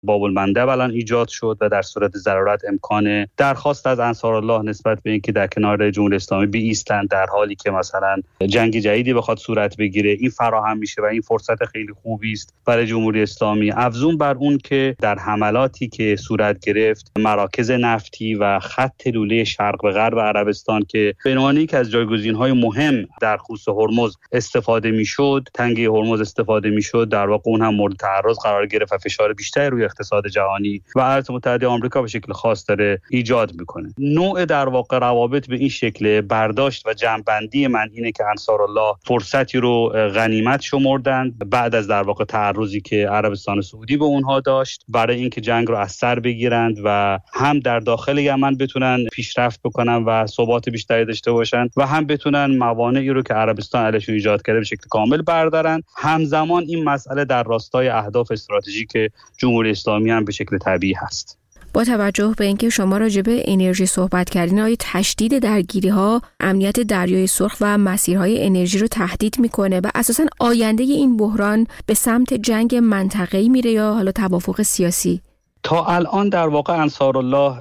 باب المندب الان ایجاد شد و در صورت ضرورت امکان درخواست از انصارالله نسبت به اینکه در کنار جمهوری اسلامی بایستند در حالی که مثلا جنگ جدیدی بخواد صورت بگیره، این فراهم میشه و این فرصت خیلی خوبی است برای جمهوری اسلامی. افزون بر اون که در حملاتی که صورت گرفت مراکز نفتی و خط لوله شرق به غرب عربستان که به عنوان یکی از جایگزین‌های مهم در خصوص هرمز استفاده میشد، تنگه هرمز استفاده میشد، در واقع اون هم مورد تعرض قرار گرفت و فشار بیشتری روی اقتصاد جهانی و ایالات متحده آمریکا به شکل خاص داره ایجاد میکنه. نوع در واقع روابط به این شکل برداشت و جمع‌بندی من اینه که انصارالله فرصتی رو غنیمت شمردند بعد از در واقع تعرضی که عربستان سعودی به اونها داشت برای اینکه جنگ رو از سر بگیرند و هم در داخل یمن بتونن پیشرفت بکنن و ثبات بیشتری داشته باشن و هم بتونن موانعی رو که عربستان علیشون ایجاد کرده به شکل کامل بردارن. همزمان این مسئله در راستای اهداف استراتژیک جمهوری اسلامی هم به شکل طبیعی هست. با توجه به اینکه شما راجع به انرژی صحبت کردین، آیا تشدید درگیری‌ها امنیت دریای سرخ و مسیرهای انرژی رو تهدید میکنه و اساساً آینده این بحران به سمت جنگ منطقه‌ای میره یا حالا توافق سیاسی؟ تا الان در واقع انصارالله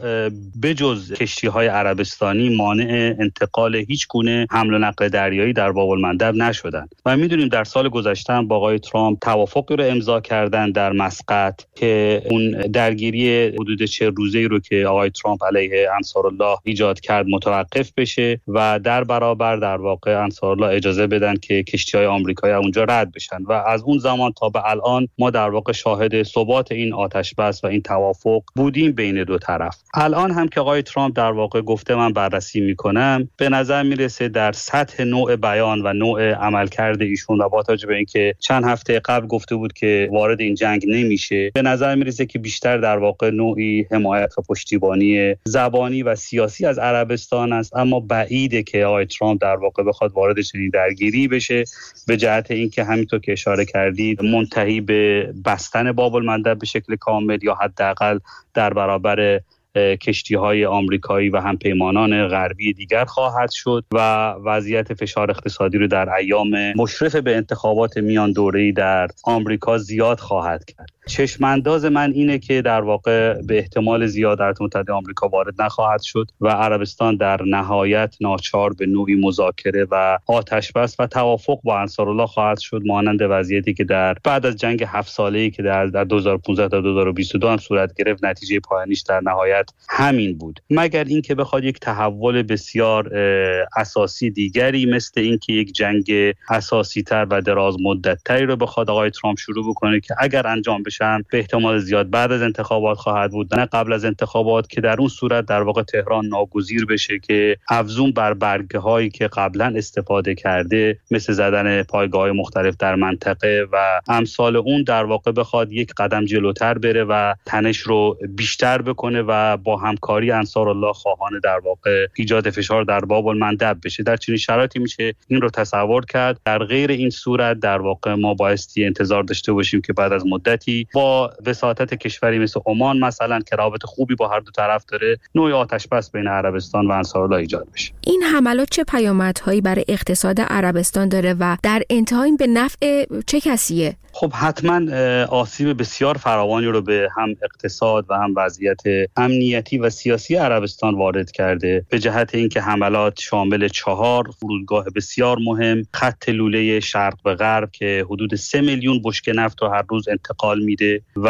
بجز کشتی‌های عربستانی مانع انتقال هیچ گونه حمل و نقل دریایی در باب المندب نشدند و می‌دونیم در سال گذشته با آقای ترامپ توافقی رو امضا کردن در مسقط که اون درگیری حدود 40 روزه‌ای رو که آقای ترامپ علیه انصارالله ایجاد کرد متوقف بشه و در برابر در واقع انصارالله اجازه بدن که کشتی‌های آمریکایی اونجا رد بشن و از اون زمان تا به الان ما در واقع شاهد ثبات این آتش‌بس و این توافق بودیم بین دو طرف. الان هم که آقای ترامپ در واقع گفته من بررسی میکنم، به نظر میرسه در سطح نوع بیان و نوع عملکرد ایشون و با توجه به اینکه چند هفته قبل گفته بود که وارد این جنگ نمیشه، به نظر میرسه که بیشتر در واقع نوعی حمایت و پشتیبانی زبانی و سیاسی از عربستان است، اما بعیده که آقای ترامپ در واقع بخواد وارد چنین درگیری بشه، به جهت اینکه همینطور که اشاره کردید منتهی به بستن باب المندب به شکل کامل یا حداقل در برابر کشتی‌های آمریکایی و همپیمانان غربی دیگر خواهد شد و وضعیت فشار اقتصادی رو در ایام مشرف به انتخابات میان دوره‌ای در آمریکا زیاد خواهد کرد. چشمانداز من اینه که در واقع به احتمال زیاد ایالات متحده آمریکا وارد نخواهد شد و عربستان در نهایت ناچار به نوعی مذاکره و آتش‌بس و توافق با انصارالله خواهد شد، مانند وضعیتی که در بعد از جنگ 7 ساله‌ای که در 2015 تا 2022 هم صورت گرفت نتیجه پایانیش در نهایت همین بود، مگر اینکه بخواد یک تحول بسیار اساسی دیگری مثل اینکه یک جنگ اساسی تر و دراز مدت تری رو بخواد آقای ترامپ شروع بکنه که اگر انجام بشه به احتمال زیاد بعد از انتخابات خواهد بود، نه قبل از انتخابات، که در اون صورت در واقع تهران ناگزیر بشه که افزون بر برگه هایی که قبلا استفاده کرده مثل زدن پایگاه‌های مختلف در منطقه و امثال اون در واقع بخواد یک قدم جلوتر بره و تنش رو بیشتر بکنه و با همکاری انصارالله خواهان در واقع ایجاد فشار در باب المندب بشه. در چنین شرایطی میشه این رو تصور کرد. در غیر این صورت در واقع ما بایستی انتظار داشته باشیم که بعد از مدتی با وساطت کشوری مثل عمان مثلا که رابطه خوبی با هر دو طرف داره، نوع آتش‌بس بین عربستان و انصارالله ایجاد بشه. این حملات چه پیامدهایی برای اقتصاد عربستان داره و در انتهای به نفع چه کسیه؟ خب حتما آسیب بسیار فراوانی رو به هم اقتصاد و هم وضعیت امنیتی و سیاسی عربستان وارد کرده، به جهت اینکه حملات شامل 4 فرودگاه بسیار مهم، خط لوله شرق به غرب که حدود 3 میلیون بشکه نفت رو هر روز انتقال میده و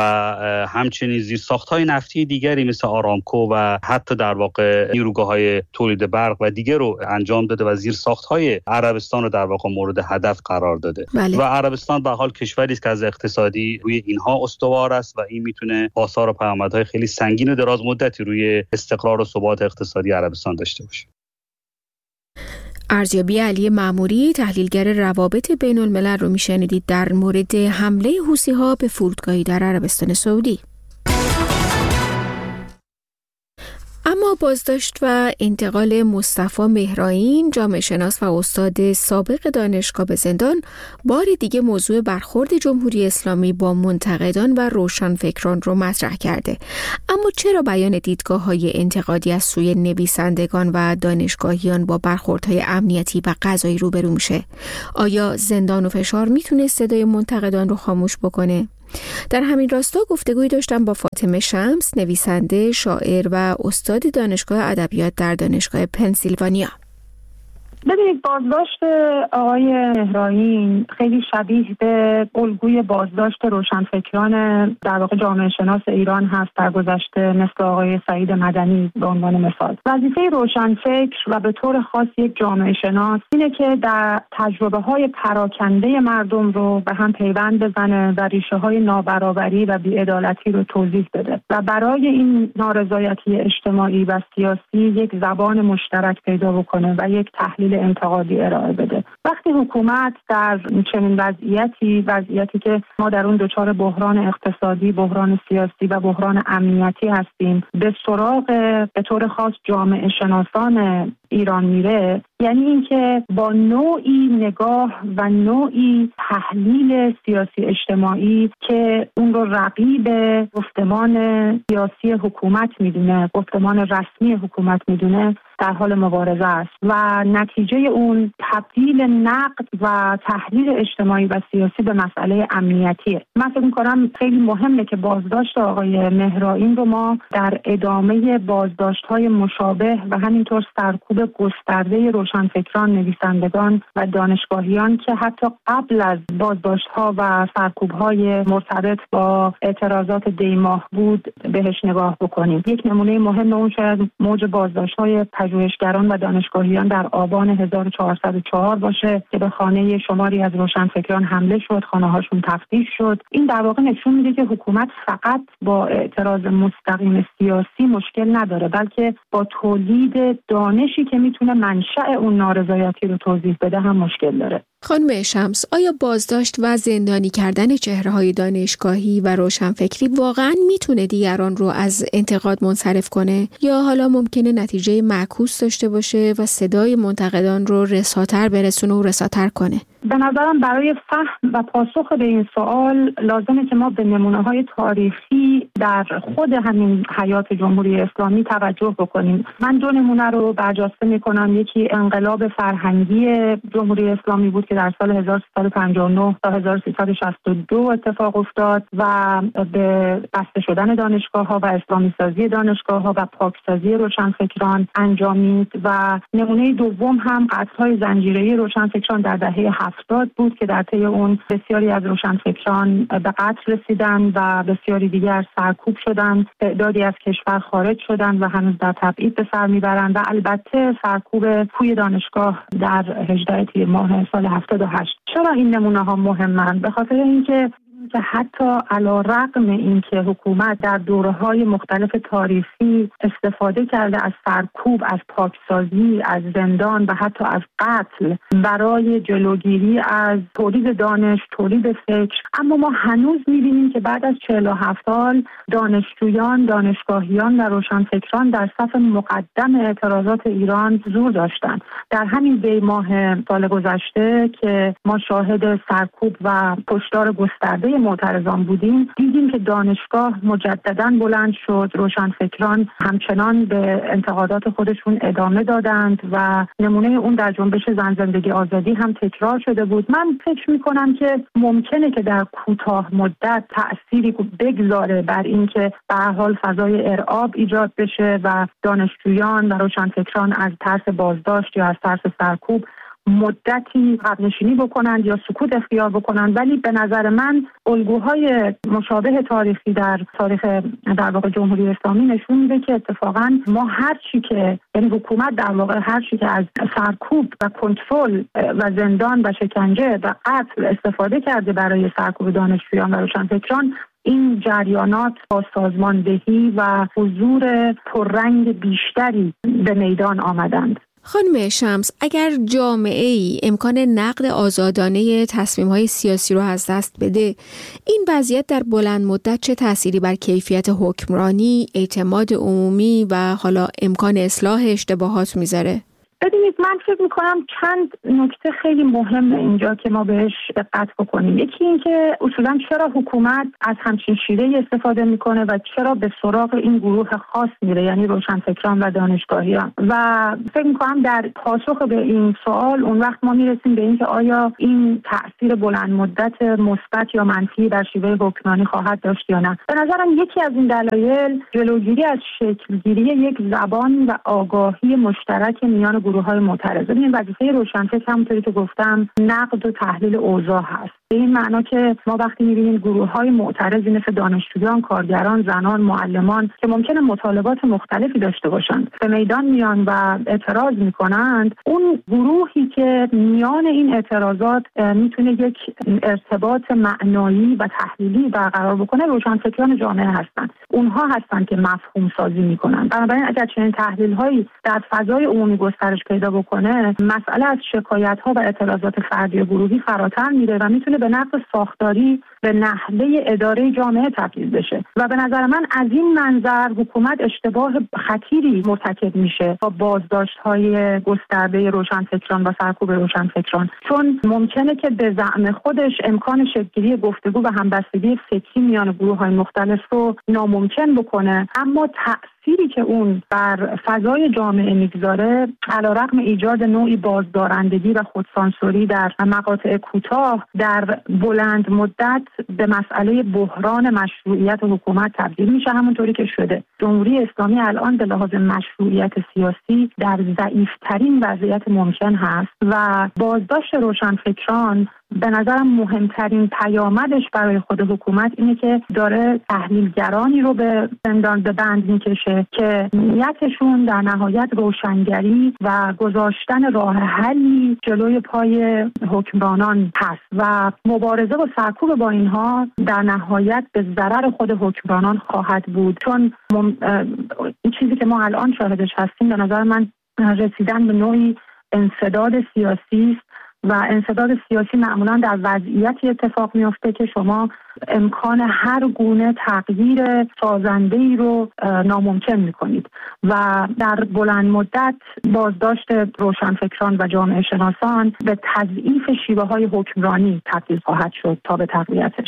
همچنین زیرساخت‌های نفتی دیگری مثل آرامکو و حتی در واقع نیروگاه‌های تولید برق و دیگر رو انجام داده و زیرساخت‌های عربستان رو در واقع مورد هدف قرار داده. بله. و عربستان به حال کشوری است که از اقتصادی روی اینها استوار است و این میتونه آثار و پیامدهای خیلی سنگین و دراز مدتی روی استقرار و ثبات اقتصادی عربستان داشته باشه. ارزیابی علی ماموری، تحلیلگر روابط بین الملل رو میشنیدید در مورد حمله حوثی‌ها به فرودگاهی در عربستان سعودی. اما بازداشت و انتقال مصطفی مهرائین، جامعه شناس و استاد سابق دانشگاه به زندان، بار دیگه موضوع برخورد جمهوری اسلامی با منتقدان و روشنفکران رو مطرح کرده. اما چرا بیان دیدگاه‌های انتقادی از سوی نویسندگان و دانشگاهیان با برخوردهای امنیتی و قضایی روبرو میشه؟ آیا زندان و فشار میتونه صدای منتقدان رو خاموش بکنه؟ در همین راستا گفتگویی داشتم با فاطمه شمس، نویسنده، شاعر و استاد دانشگاه ادبیات در دانشگاه پنسیلوانیا. ببینید، بازداشت آقای مهرائین خیلی شبیه به الگوی بازداشت روشنفکران در واقع جامعه شناس ایران هست در گذشته، مثل آقای سعید مدنی به عنوان مثال. وظیفه روشنفکر و به طور خاص یک جامعه شناس اینه که در تجربه‌های پراکنده مردم رو به هم پیوند بزنه و ریشه‌های نابرابری و بی‌عدالتی رو توضیح بده و برای این نارضایتی اجتماعی و سیاسی یک زبان مشترک پیدا بکنه و یک تحلیل انتقادی ارائه بده. وقتی حکومت در چنین وضعیتی که ما در اون دچار بحران اقتصادی، بحران سیاسی و بحران امنیتی هستیم، به سراغ به طور خاص جامعه شناسان ایران میره، یعنی اینکه با نوعی نگاه و نوعی تحلیل سیاسی اجتماعی که اون رو رقیب گفتمان سیاسی حکومت میدونه، گفتمان رسمی حکومت میدونه، در حال مبارزه است و نتیجه اون تبدیل نقد و تحلیل اجتماعی و سیاسی به مسئله امنیتیه. من فکر می‌کنم خیلی مهمه که بازداشت آقای مهرائین رو ما در ادامه بازداشت‌های مشابه و همینطور سرکوب گسترده روشنفکران، نویسندگان و دانشگاهیان که حتی قبل از بازداشت‌ها و سرکوب‌های مرتبط با اعتراضات دیماه بود بهش نگاه بکنیم. یک نمونه مهم اون شاید موج بازداشت‌های پژوهشگران و دانشگاهیان در آبان 1404 باشه که به خانه شماری از روشنفکران حمله شد، خانه‌هاشون تفتیش شد. این در واقع نشون میده که حکومت فقط با اعتراض مستقیم سیاسی مشکل نداره، بلکه با تولید دانشی که میتونه منشأ اون نارضایتی رو توضیح بده هم مشکل داره. خانم شمس، آیا بازداشت و زندانی کردن چهره‌های دانشگاهی و روشنفکری واقعاً میتونه دیگران رو از انتقاد منصرف کنه یا حالا ممکنه نتیجه معکوس داشته باشه و صدای منتقدان رو رساتر برسونه و رساتر کنه؟ به نظرم برای فهم و پاسخ به این سوال لازمه که ما به نمونه‌های تاریخی در خود همین حیات جمهوری اسلامی توجه بکنیم. من دو نمونه رو برجسته می‌کنم. یکی انقلاب فرهنگی جمهوری اسلامی بود که در سال 1359 تا 1362 اتفاق افتاد و به بسته شدن دانشگاه‌ها و اسلامی سازی دانشگاه‌ها و پاکسازی روشنفکران انجامید و نمونه دوم هم قتل‌های زنجیره‌ای روشنفکران در دهه 70 بود که در طی اون بسیاری از روشنفکران به قتل رسیدن و بسیاری دیگر سرکوب شدن، تعدادی از کشور خارج شدن و هنوز در تبعید به سر میبرند و البته سرکوب پوی دانشگاه در 18 تیر ماه سال 78. چرا این نمونه ها مهمند؟ به خاطر اینکه حتی علی‌رغم اینکه حکومت در دوره‌های مختلف تاریخی استفاده کرده از سرکوب، از پاکسازی، از زندان و حتی از قتل برای جلوگیری از تولید دانش، تولید فکر، اما ما هنوز می‌بینیم که بعد از 47 سال دانشجویان، دانشگاهیان و روشنفکران در صف مقدم اعتراضات ایران حضور داشتند. در همین دی ماه سال گذشته که ما شاهد سرکوب و کشتار گسترده معترضان بودیم، دیدیم که دانشگاه مجدداً بلند شد، روشنفکران همچنان به انتقادات خودشون ادامه دادند و نمونه اون در جنبش زن زندگی آزادی هم تکرار شده بود. من فکر می‌کنم که ممکنه که در کوتاه مدت تأثیری بگذاره بر اینکه به هر حال فضای ارعاب ایجاد بشه و دانشجویان و روشنفکران از ترس بازداشت یا از ترس سرکوب مدتی عقب‌نشینی بکنند یا سکوت اختیار بکنند، ولی به نظر من الگوهای مشابه تاریخی در تاریخ در واقع جمهوری اسلامی نشون میده که اتفاقا ما یعنی حکومت در واقع هر چی که از سرکوب و کنترل و زندان و شکنجه و قتل استفاده کرده برای سرکوب دانشجویان و روشنفکران، این جریانات با سازماندهی و حضور پررنگ بیشتری به میدان آمدند. خانم شمس، اگر جامعه‌ای امکان نقد آزادانه تصمیم‌های سیاسی رو از دست بده، این وضعیت در بلند مدت چه تأثیری بر کیفیت حکمرانی، اعتماد عمومی و حالا امکان اصلاح اشتباهات میذاره؟ ببینید، من فکر میکنم چند نکته خیلی مهم اینجا که ما بهش دقت بکنیم. یکی این که اصولا چرا حکومت از همچین شیوهی استفاده میکنه و چرا به سراغ این گروه خاص میره، یعنی روشنفکران و دانشگاهیان. و فکر میکنم در پاسخ به این سوال اون وقت ما میرسیم به این که آیا این تأثیر بلند مدت مثبت یا منفی در شیوه حکمرانی خواهد داشت یا نه. به نظرم یکی از این دلایل جلوگیری از شکلگیری یک زبان و آگاهی مشترک میان گروه‌های معترض. این وظیفه روشنفکر همونطوری که گفتم نقد و تحلیل اوضاع هست. به این معنا که ما وقتی می‌بینیم گروه‌های معترضی مثل دانشجویان، کارگران، زنان، معلمان که ممکنه مطالبات مختلفی داشته باشند به میدان میان و اعتراض می‌کنند، اون گروهی که میان این اعتراضات میتونه یک ارتباط معنایی و تحلیلی برقرار بکنه روشنفکران جامعه هستند. اونها هستند که مفهوم سازی می‌کنند. بنابراین اگر چنین تحلیل‌هایی در فضای عمومی گسترش پیدا بکنه، مسئله از شکایت‌ها و اعتراضات فردی و گروهی فراتر میره و میتونه به نقض ساختاری به نحله اداره جامعه تبدیل بشه. و به نظر من از این منظر حکومت اشتباه خطیری مرتکب میشه با بازداشت‌های گسترده روشنفکران و سرکوب روشنفکران، چون ممکنه که به زعم خودش امکان شکل‌گیری گفتگو و همبستگی فکری میان گروه‌های مختلف رو ناممکن بکنه، اما تأثیری که اون بر فضای جامعه میگذاره علیرغم ایجاد نوعی بازدارندگی و خودسانسوری در مقاطع کوتاه، در بلند مدت به مسئله بحران مشروعیت حکومت تبدیل میشه، همونطوری که شده. جمهوری اسلامی الان به لحاظ مشروعیت سیاسی در ضعیف‌ترین وضعیت ممکن هست و بازداشت روشنفکران به نظرم مهمترین پیامدش برای خود حکومت اینه که داره تحلیلگرانی رو به زندان به بند میکشه که نیتشون در نهایت روشنگری و گذاشتن راه حلی جلوی پای حکمرانان هست و مبارزه و سرکوب با اینها در نهایت به ضرر خود حکمرانان خواهد بود، چون این چیزی که ما الان شاهدش هستیم به نظر من رسیدن به نوعی انسداد سیاسی است و انسداد سیاسی معمولا در وضعیتی اتفاق میفته که شما امکان هر گونه تغییر سازنده‌ای رو ناممکن می‌کنید و در بلند مدت بازداشت روشنفکران و جامعه شناسان به تضعیف شیوه‌های حکمرانی تبدیل خواهد شد تا به تقویتش.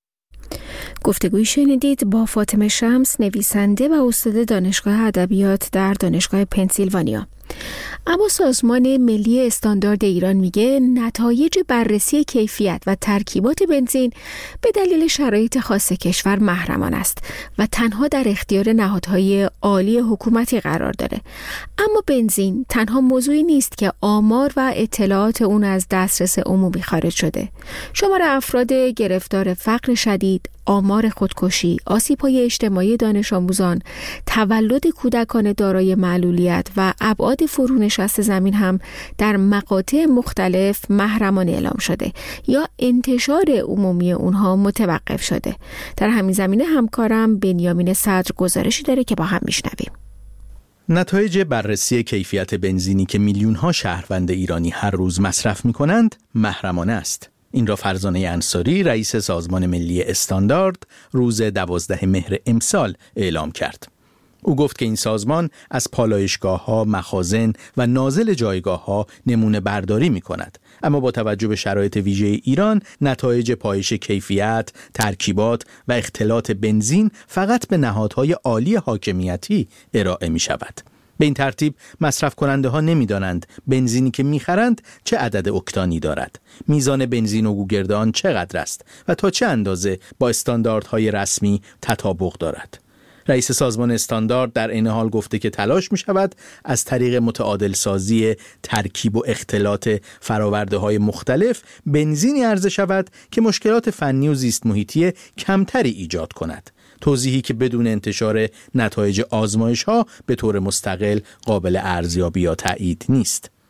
گفتگویی شنیدید با فاطمه شمس، نویسنده و استاد دانشگاه ادبیات در دانشگاه پنسیلوانیا. اما سازمان ملی استاندارد ایران میگه نتایج بررسی کیفیت و ترکیبات بنزین به دلیل شرایط خاص کشور محرمان است و تنها در اختیار نهادهای عالی حکومتی قرار داره. اما بنزین تنها موضوعی نیست که آمار و اطلاعات اون از دسترس عمومی خارج شده. شمار افراد گرفتار فقر شدید، آمار خودکشی، آسیب‌های اجتماعی دانش آموزان، تولد کودکان دارای معلولیت و ابعاد فرونشست زمین هم در مقاطع مختلف محرمانه اعلام شده یا انتشار عمومی اونها متوقف شده. در همین زمینه همکارم بنیامین صدر گزارشی داره که با هم میشنویم. نتایج بررسی کیفیت بنزینی که میلیون‌ها شهروند ایرانی هر روز مصرف می‌کنند محرمانه است. این را فرزانه انصاری، رئیس سازمان ملی استاندارد، روز 12 مهر امسال اعلام کرد. او گفت که این سازمان از پالایشگاه‌ها، مخازن و نازل جایگاه‌ها نمونه برداری می‌کند، اما با توجه به شرایط ویژه ایران نتایج پایش کیفیت، ترکیبات و اختلاط بنزین فقط به نهادهای عالی حاکمیتی ارائه می‌شود. به این ترتیب مصرف کننده ها نمی‌دانند بنزینی که می‌خرند چه عدد اکتانی دارد، میزان بنزین و گوگرد آن چقدر است و تا چه اندازه با استانداردهای رسمی تطابق دارد. رئیس سازمان استاندارد در این حال گفته که تلاش می‌شود از طریق متعادل سازی ترکیب و اختلاط فرآورده‌های مختلف بنزینی عرضه شود که مشکلات فنی و زیست محیطی کمتری ایجاد کند. توضیحی که بدون انتشار نتایج آزمایش‌ها به طور مستقل قابل ارزیابی یا تایید نیست.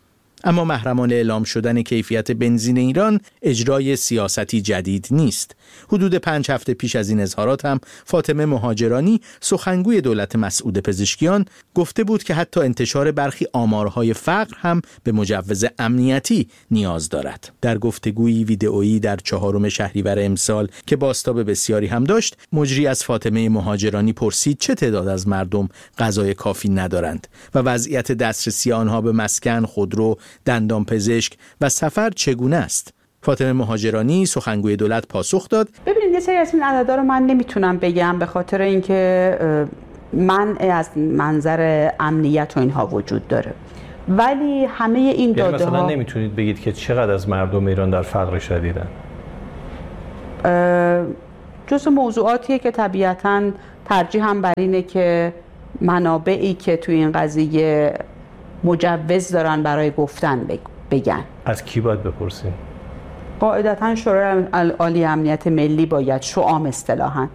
اما محرمانه اعلام شدن کیفیت بنزین ایران اجرای سیاستی جدید نیست. حدود 5 هفته پیش از این اظهارات هم فاطمه مهاجرانی سخنگوی دولت مسعود پزشکیان گفته بود که حتی انتشار برخی آمارهای فقر هم به مجوز امنیتی نیاز دارد. در گفتگویی ویدئویی در 4 شهریور امسال که بازتاب بسیاری هم داشت، مجری از فاطمه مهاجرانی پرسید چه تعداد از مردم غذای کافی ندارند و وضعیت دسترسی آنها به مسکن، خودرو، دندانپزشک و سفر چگونه است. فاطمه مهاجرانی سخنگوی دولت پاسخ داد: ببینید یه سری از این عددا رو من نمیتونم بگم به خاطر اینکه منع از منظر امنیت و اینها وجود داره، ولی همه این داده ها مثلا نمیتونید بگید که چقدر از مردم ایران در فقر شدیدن؟ جزء موضوعاتیه که طبیعتاً ترجیح هم بر اینه که منابعی که توی این قضیه مجوز دارن برای گفتن بگن. از کی باید بپرسیم؟ قاعدتاً شورای عالی امنیت ملی باید، شعام اصطلاحاً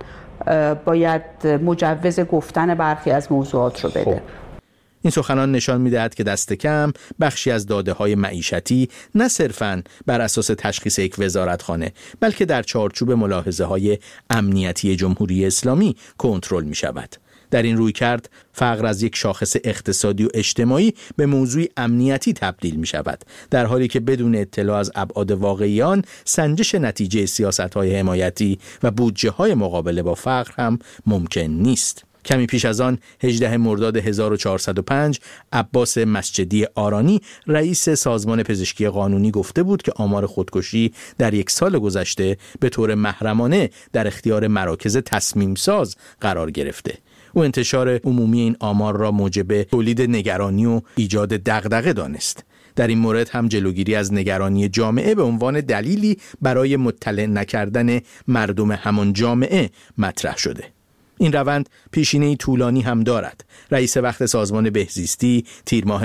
باید مجوز گفتن برخی از موضوعات رو بده. این سخنان نشان می‌دهد که دست کم بخشی از داده‌های معیشتی نه صرفاً بر اساس تشخیص یک وزارتخانه، بلکه در چارچوب ملاحظه‌های امنیتی جمهوری اسلامی کنترل می‌شود. در این رویکرد فقر از یک شاخص اقتصادی و اجتماعی به موضوع امنیتی تبدیل می شود، در حالی که بدون اطلاع از ابعاد واقعی آن سنجش نتیجه سیاست‌های حمایتی و بودجه‌های مقابله با فقر هم ممکن نیست. کمی پیش از آن 18 مرداد 1405 عباس مسجدی آرانی رئیس سازمان پزشکی قانونی گفته بود که آمار خودکشی در 1 سال گذشته به طور محرمانه در اختیار مراکز تصمیم ساز قرار گرفته. او انتشار عمومی این آمار را موجب تولید نگرانی و ایجاد دغدغه دانست. در این مورد هم جلوگیری از نگرانی جامعه به عنوان دلیلی برای مطلع نکردن مردم همان جامعه مطرح شده. این روند پیشینه‌ای طولانی هم دارد. رئیس وقت سازمان بهزیستی تیر ماه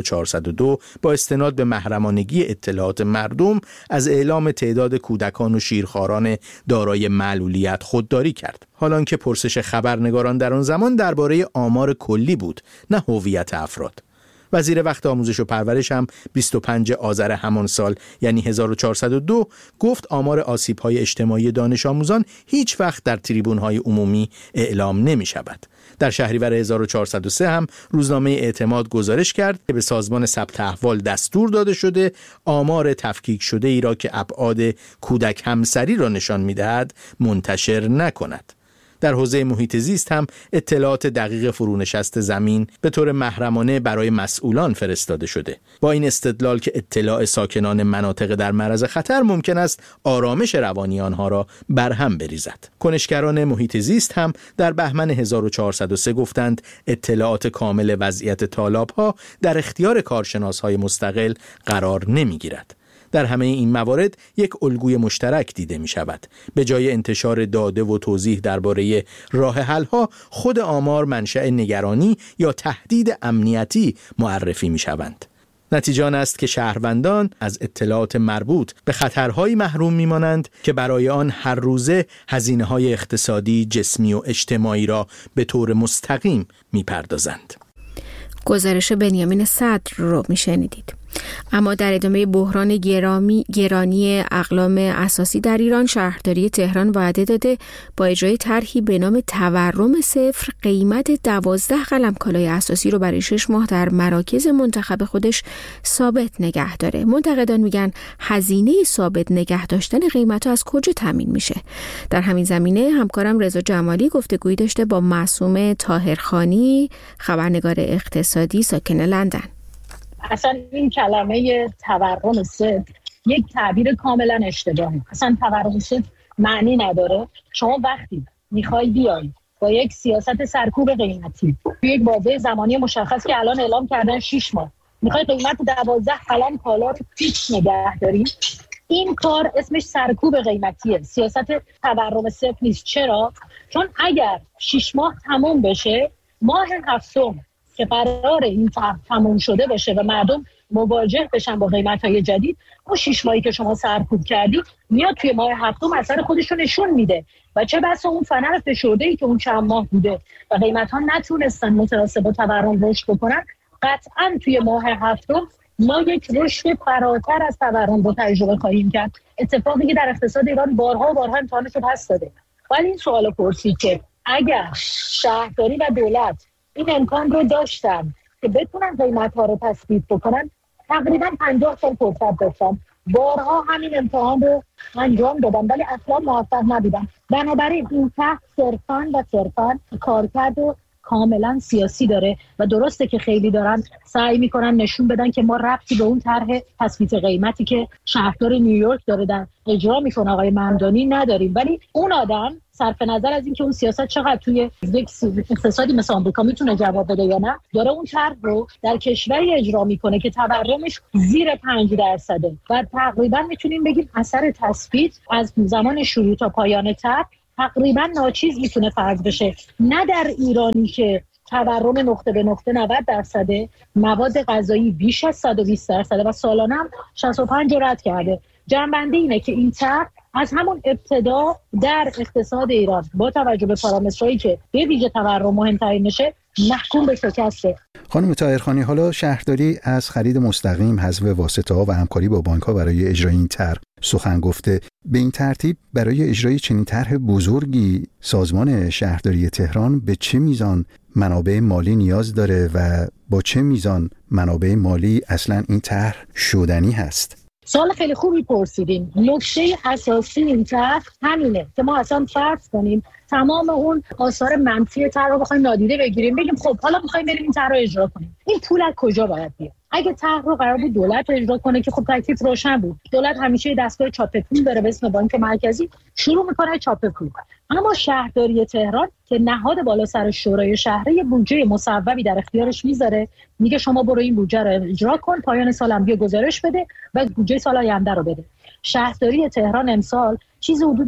1402 با استناد به محرمانگی اطلاعات مردم از اعلام تعداد کودکان و شیرخواران دارای معلولیت خودداری کرد. حالانکه پرسش خبرنگاران در آن زمان درباره آمار کلی بود، نه هویت افراد. وزیر وقت آموزش و پرورش هم 25 آذر همان سال یعنی 1402 گفت آمار آسیب‌های اجتماعی دانش آموزان هیچ وقت در تریبون‌های عمومی اعلام نمی‌شود. در شهریور 1403 هم روزنامه اعتماد گزارش کرد که به سازمان ثبت احوال دستور داده شده آمار تفکیک شده ای را که ابعاد کودک همسری را نشان می‌دهد منتشر نکند. در حوزه محیط زیست هم اطلاعات دقیق فرونشست زمین به طور محرمانه برای مسئولان فرستاده شده، با این استدلال که اطلاع ساکنان مناطق در معرض خطر ممکن است آرامش روانی آنها را برهم بریزد. کنشگران محیط زیست هم در بهمن 1403 گفتند اطلاعات کامل وضعیت تالاب‌ها در اختیار کارشناس‌های مستقل قرار نمی‌گیرد. در همه این موارد یک الگوی مشترک دیده می شود. به جای انتشار داده و توضیح درباره راه حل‌ها، خود آمار منشأ نگرانی یا تهدید امنیتی معرفی می شوند. نتیجه آن است که شهروندان از اطلاعات مربوط به خطرهایی محروم می مانند که برای آن هر روزه هزینه‌های اقتصادی، جسمی و اجتماعی را به طور مستقیم می پردازند. گزارش بنیامین صدر رو می شنیدید. اما در ادامه بحران گرانی اقلام اساسی در ایران، شهرداری تهران وعده داده با اجرای طرحی به نام تورم صفر قیمت 12 قلم کالای اساسی رو برای 6 ماه در مراکز منتخب خودش ثابت نگه داره. منتقدان میگن هزینه ثابت نگه داشتن قیمت‌ها از کجا تامین میشه؟ در همین زمینه همکارم رضا جمالی گفتگویی داشته با معصومه طاهرخانی، خبرنگار اقتصادی ساکن لندن. اصلا این کلمه تورم صفر یک تعبیر کاملا اشتباهه. اصلا تورم صفر معنی نداره. شما وقتی میخوای بیای با یک سیاست سرکوب قیمتی توی یک بازه زمانی مشخص که الان اعلام کردن 6 ماه میخوای قیمت 12 قلم کالا رو فیکس نگه داری، این کار اسمش سرکوب قیمتیه. سیاست تورم صفر نیست. چرا؟ چون اگر 6 ماه تموم بشه، ماه هفتم که قرار این تموم شده باشه و مردم مواجه بشن با قیمت‌های جدید، اون 6 ماهی که شما سرکوب کردی میاد توی ماه هفتم اثر خودش رو نشون میده و چه بسا اون فنر فشرده‌ای که اون چند ماه بوده و قیمت‌ها نتونستن متناسب با تورم رشد بکنن، قطعاً توی ماه هفتم ما یک رشد فراتر از تورم رو تجربه خواهیم کرد، اتفاقی که در اقتصاد ایران بارها و بارها امتحانش رو پس داده. ولی این سوال پرسید که اگر شهرداری و دولت این امکان رو داشتن که بتونن قیمت‌ها رو تثبیت بکنن، تقریبا 50 سال فرصت داشتن. بارها همین امتحان رو انجام دادن ولی اصلا موفق نبودن. بنابراین این تحت صرفاً کارکرد کاملا سیاسی داره و درسته که خیلی دارن سعی میکنن نشون بدن که ما ربطی به اون طرح تثبیت قیمتی که شهردار نیویورک داره در اجرا میکنه آقای ممدانی نداریم. ولی اون آدم صرف نظر از اینکه اون سیاست چقدر توی یک اقتصادی مثل آمریکا میتونه جواب بده یا نه، داره اون طرح رو در کشوری اجرا میکنه که تورمش زیر 5% و تقریبا میتونیم بگیم اثر تثبیت از زمان شروع تا پایان طرح تقریبا ناچیز میتونه فرض بشه. نه در ایرانی که تورم نقطه به نقطه 90%، مواد غذایی بیش از 120% و سالانه هم 65 رو رد کرده. جنبنده اینه که این طرح از همون ابتدا در اقتصاد ایران با توجه به پارامترهایی که به ویژه تورم مهمترینشه محکوم به شکسته. خانم طاهرخانی، حالا شهرداری از خرید مستقیم، حذف واسطه‌ها و همکاری با بانک‌ها برای اجرای این طرح سخن گفته. به این ترتیب برای اجرای چنین طرح بزرگی سازمان شهرداری تهران به چه میزان منابع مالی نیاز داره و با چه میزان منابع مالی اصلا این طرح شدنی هست؟ سوال خیلی خوبی پرسیدین. نکته اساسی این طرح همینه که ما اصلا فرض کنیم تمام اون آثار منفی طرح رو بخوایم نادیده بگیریم، بگیم خب حالا می‌خوایم بریم این طرح رو اجرا کنیم. این پول از کجا باید بیاد؟ اگه طرح رو قرار بود دولت اجرا کنه که خب تکلیف روشن بود. دولت همیشه دستگاه چاپ پول داره به اسم بانک مرکزی، شروع می‌کنه چاپ پول. اما شهرداری تهران که نهاد بالا سر شورای شهری بودجه مصوبی در اختیارش میذاره، میگه شما برو این بودجه رو اجرا کن، پایان سال هم بیا گزارش بده و بودجه سال آینده رو بده. شهرداری تهران امسال چیز حدود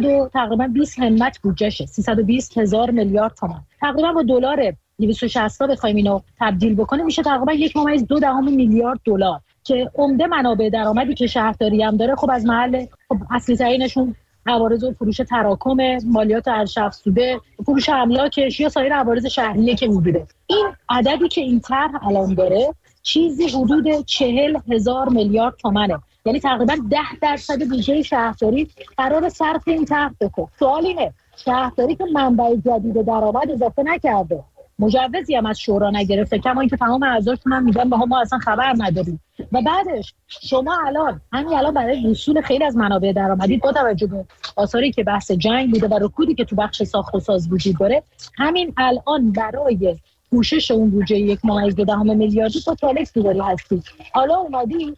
320 همت بودجهشه، 320,000 میلیارد تومان. تقریبا با دلار 260 بخوایم اینو تبدیل بکنیم میشه تقریبا 1.2 میلیارد دلار که عمده منابع درآمدی که شهرداری هم داره خب از محل اصلی ترینشون عوارض و فروش تراکم، مالیات ارزش افزوده، فروش املاکش یا سایر عوارض شهریه که بوده. این عددی که این طرح الان داره چیزی حدود 40,000 میلیارد تومانه. یعنی تقریبا 10% بودجه شهرداری قرار صرف این طرح بشه. سوال اینه شهرداری که منبع جدید درآمد اضافه نکرده، مجوزی هم از شورا نگرفته، کما اینکه تمام اعضاشون هم میگن ما اصلا خبر نداریم، و بعدش شما الان برای وصول خیلی از منابع درآمدی با توجه به آثاری که بحث جنگ بوده و رکودی که تو بخش ساخت و ساز وجود داره، همین الان برای پوشش اون بودجه 1.2 میلیاردی با چالش دیگری هستی. حالا اومدی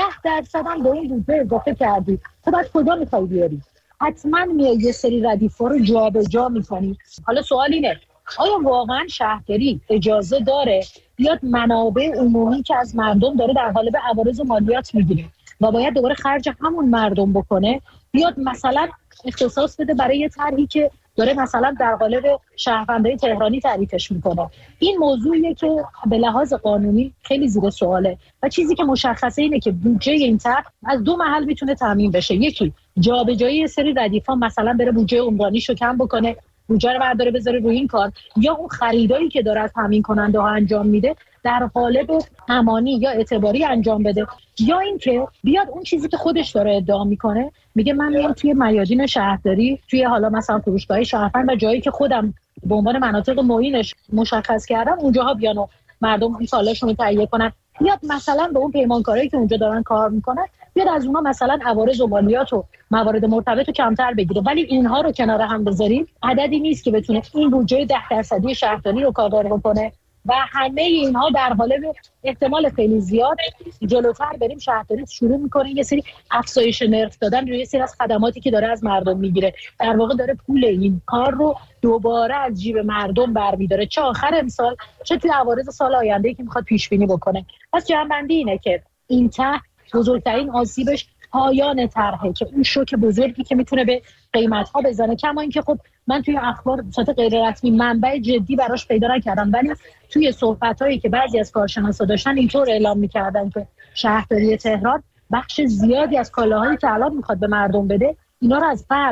10% هم به این بودجه اضافه کردی. خب از کجا میخوای بیاری؟ حتما میای یه سری ردیف‌ها رو جابجا می‌کنی. حالا سوال اینه آیا واقعا شهرداری اجازه داره بیاد منابع عمومی که از مردم داره در قالب عوارض و مالیات میگیره و باید دوباره خرج همون مردم بکنه، بیاد مثلا اختصاص بده برای یه طرحی که داره مثلا در قالب شهروندای تهرانی تعریفش میکنه؟ این موضوعیه که به لحاظ قانونی خیلی زیر سواله و چیزی که مشخصه اینه که بودجه این طرح از دو محل میتونه تامین بشه. یکی جابجایی یه سری ردیفا، مثلا بره بودجه عمرانیشو کم بکنه، بودجه رو برداره بذاره روی این کار، یا اون خریدایی که داره از تامین کننده ها انجام میده در قالب امانی یا اعتباری انجام بده، یا اینکه بیاد اون چیزی که خودش داره ادعا میکنه، میگه من میام توی میادین شهرداری، توی حالا مثلا فروشگاه شهروند و جایی که خودم به عنوان مناطق معینش مشخص کردم اونجاها بیان و مردم این سالاشون رو تهیه کنن، بیاد مثلا به اون پیمانکارایی که اونجا دارن کار میکنن بیاد از اونها مثلا عوارض و مالیات و موارد مرتبط رو کمتر بگیره. ولی اینها رو کنار هم بذاریم عددی نیست که بتونه این بودجه 10% شهرداری رو کاور بکنه و همه اینها در قالب احتمال خیلی زیاد جلوتر بریم شهرداری شروع میکنه یه سری افزایش نرخ دادن روی یه سری از خدماتی که داره از مردم میگیره، در واقع داره پول این کار رو دوباره از جیب مردم برمی‌داره، چه آخر امسال چه توی عوارض سال آینده که میخواد پیش بینی بکنه. پس جنبندی اینه که این طرح بزرگترین آسیبش پایان طرحه که اون شوک بزرگی که میتونه به قیمت‌ها بزنه. کما اینکه خب من توی اخبار صورت غیر رسمی منبع جدی براش پیدا نکردم، ولی توی صحبتایی که بعضی از کارشناسا داشتن اینطور اعلام می‌کردن که شهرداری تهران بخش زیادی از کالاهایی که الان میخواد به مردم بده اینا رو از قبل